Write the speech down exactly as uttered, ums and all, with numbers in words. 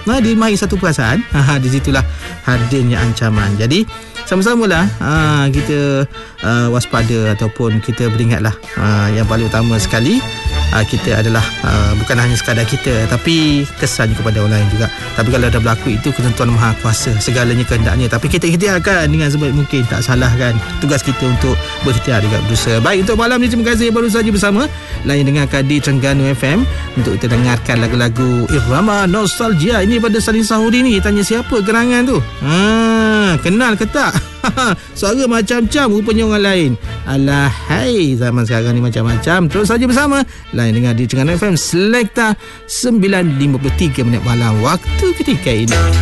ha, dia mahir satu perasaan. Ha, di situlah hadirnya ancaman. Jadi sama-samalah ha, kita uh, waspada ataupun kita beringatlah ha, yang paling utama sekali uh, kita adalah uh, bukan hanya sekadar kita tapi kesannya kepada orang lain juga. Tapi kalau dah berlaku itu ketentuan Maha Kuasa, segalanya kehendaknya, tapi kita ikhtiarkan dengan sebaik mungkin, tak salah kan. Tugas kita untuk berikhtiar juga berusaha. Baik, untuk malam ni terima kasih baru saja bersama lain dengarkan di Terengganu F M untuk kita dengarkan lagu-lagu irama nostalgia. Ini pada Salin Sahuri ni tanya siapa gerangan tu? Ha, kenal ke tak? Suara macam-macam rupanya orang lain. Alahai, zaman sekarang ni macam-macam. Terus saja bersama lain dengar di Terengganu F M Selekta sembilan lima puluh tiga minit malam waktu ketika ini.